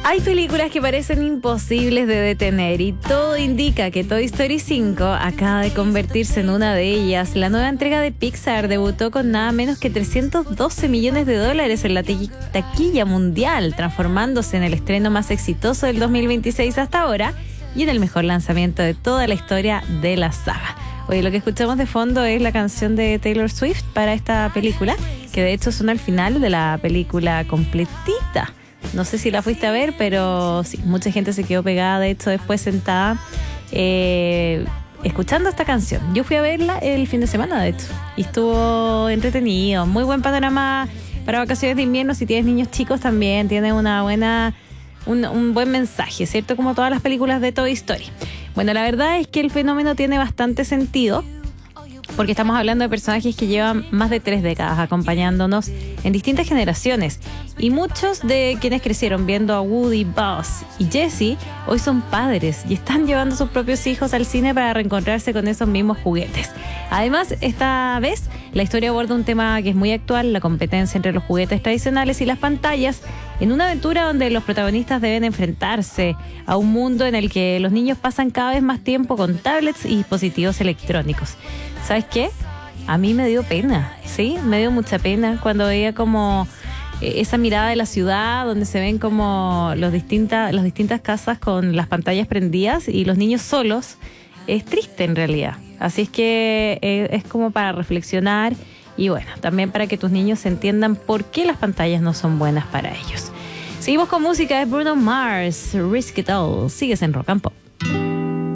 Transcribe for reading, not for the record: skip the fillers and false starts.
Hay películas que parecen imposibles de detener y todo indica que Toy Story 5 acaba de convertirse en una de ellas. La nueva entrega de Pixar debutó con nada menos que $312 millones en la taquilla mundial, transformándose en el estreno más exitoso del 2026 hasta ahora y en el mejor lanzamiento de toda la historia de la saga. Oye, lo que escuchamos de fondo es la canción de Taylor Swift para esta película, que de hecho suena al final de la película completita. No sé si la fuiste a ver, pero sí, mucha gente se quedó pegada, de hecho, después sentada escuchando esta canción. Yo fui a verla el fin de semana, de hecho, y estuvo entretenido. Muy buen panorama para vacaciones de invierno. Si tienes niños chicos también, tiene una buena, un buen mensaje, ¿cierto? Como todas las películas de Toy Story. Bueno, la verdad es que el fenómeno tiene bastante sentido, porque estamos hablando de personajes que llevan más de 3 décadas acompañándonos en distintas generaciones. Y muchos de quienes crecieron viendo a Woody, Buzz y Jessie hoy son padres y están llevando a sus propios hijos al cine para reencontrarse con esos mismos juguetes. Además, esta vez la historia aborda un tema que es muy actual: la competencia entre los juguetes tradicionales y las pantallas, en una aventura donde los protagonistas deben enfrentarse a un mundo en el que los niños pasan cada vez más tiempo con tablets y dispositivos electrónicos. ¿Sabes qué? A mí me dio pena, ¿sí? Me dio mucha pena cuando veía como esa mirada de la ciudad donde se ven como las distintas casas con las pantallas prendidas y los niños solos. Es triste en realidad. Así es que es como para reflexionar y bueno, también para que tus niños entiendan por qué las pantallas no son buenas para ellos. Seguimos con música de Bruno Mars, Risk It All. Sigues en Rock and Pop.